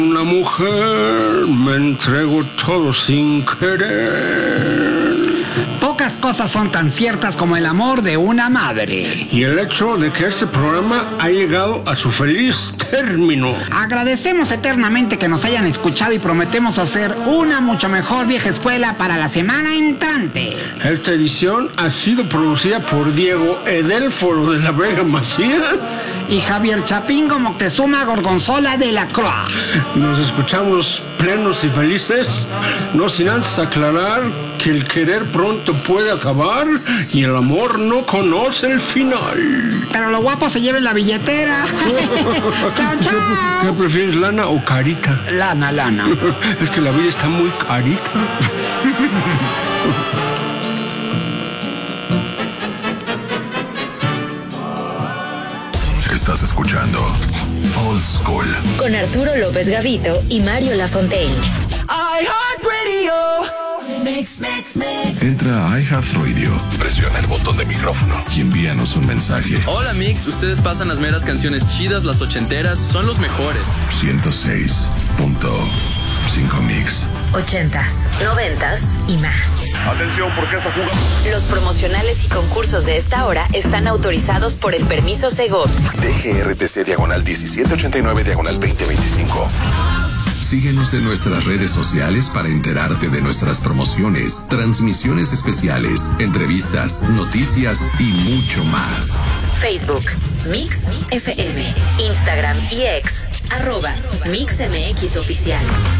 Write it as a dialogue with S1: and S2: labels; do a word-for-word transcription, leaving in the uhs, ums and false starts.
S1: Una mujer, me entrego todo sin querer.
S2: Pocas cosas son tan ciertas como el amor de una madre.
S1: Y el hecho de que este programa ha llegado a su feliz término.
S2: Agradecemos eternamente que nos hayan escuchado y prometemos hacer una mucho mejor vieja escuela para la semana entrante.
S1: Esta edición ha sido producida por Diego Edelforo de la Vega Macías
S2: y Javier Chapingo Moctezuma Gorgonzola de la Croix.
S1: Nos escuchamos plenos y felices, no sin antes aclarar que el querer pronto puede acabar y el amor no conoce el final.
S2: Pero lo guapo se lleva en la billetera. Chao, chao.
S1: ¿Qué, ¿Qué prefieres, lana o carita?
S2: Lana, lana.
S1: Es que la vida está muy carita.
S3: Estás escuchando Old School
S4: con Arturo López Gavito y Mario Lafontaine.
S5: iHeartRadio. Mix, mix, mix.
S3: Entra a iHeartRadio, presiona el botón de micrófono y envíanos un mensaje.
S6: Hola Mix, ustedes pasan las meras canciones chidas, las ochenteras, son los mejores.
S3: ciento seis punto cinco Mix.
S4: Ochentas, noventas y más.
S7: Atención, porque esta jugada.
S4: Los promocionales y concursos de esta hora están autorizados por el permiso Segov.
S3: D G R T C diagonal diecisiete ochenta y nueve diagonal veinte veinticinco. Síguenos en nuestras redes sociales para enterarte de nuestras promociones, transmisiones especiales, entrevistas, noticias y mucho más.
S4: Facebook, Mix F M, Instagram y X, arroba Mix M X Oficial.